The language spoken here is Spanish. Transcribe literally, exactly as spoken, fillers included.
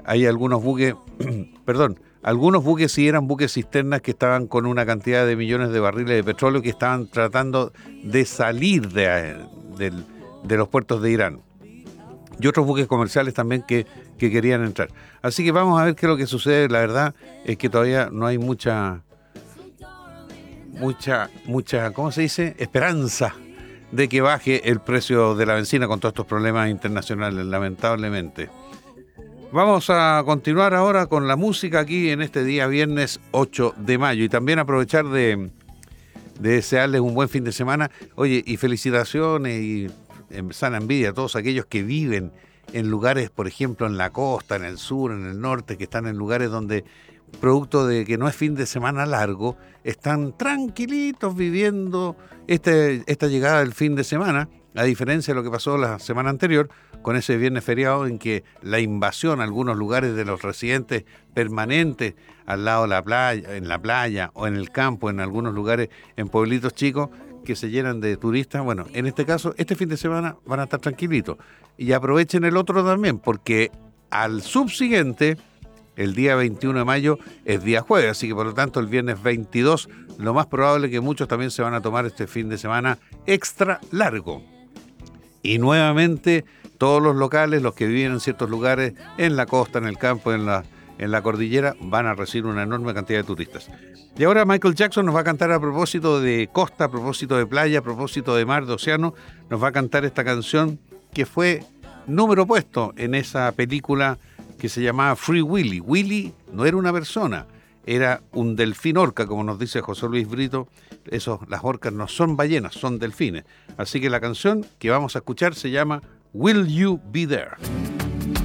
hay algunos buques, perdón, algunos buques sí eran buques cisternas que estaban con una cantidad de millones de barriles de petróleo que estaban tratando de salir de, de, de los puertos de Irán. Y otros buques comerciales también que, que querían entrar. Así que vamos a ver qué es lo que sucede. La verdad es que todavía no hay mucha, mucha, mucha, ¿cómo se dice? Esperanza de que baje el precio de la benzina con todos estos problemas internacionales, lamentablemente. Vamos a continuar ahora con la música aquí en este día viernes ocho de mayo y también aprovechar de, de desearles un buen fin de semana. Oye, y felicitaciones y en sana envidia a todos aquellos que viven en lugares, por ejemplo, en la costa, en el sur, en el norte, que están en lugares donde, producto de que no es fin de semana largo, están tranquilitos viviendo este, esta llegada del fin de semana, a diferencia de lo que pasó la semana anterior, con ese viernes feriado en que la invasión a algunos lugares de los residentes permanentes al lado de la playa, en la playa o en el campo, en algunos lugares, en pueblitos chicos, que se llenan de turistas. Bueno, en este caso, este fin de semana van a estar tranquilitos. Y aprovechen el otro también, porque al subsiguiente, el día veintiuno de mayo, es día jueves, así que por lo tanto el viernes veintidós, lo más probable es que muchos también se van a tomar este fin de semana extra largo. Y nuevamente, todos los locales, los que viven en ciertos lugares, en la costa, en el campo, en la, en la cordillera, van a recibir una enorme cantidad de turistas. Y ahora Michael Jackson nos va a cantar a propósito de costa, a propósito de playa, a propósito de mar, de océano, nos va a cantar esta canción que fue número puesto en esa película que se llamaba Free Willy. Willy no era una persona, era un delfín orca, como nos dice José Luis Brito. Esos, las orcas no son ballenas, son delfines. Así que la canción que vamos a escuchar se llama Will You Be There?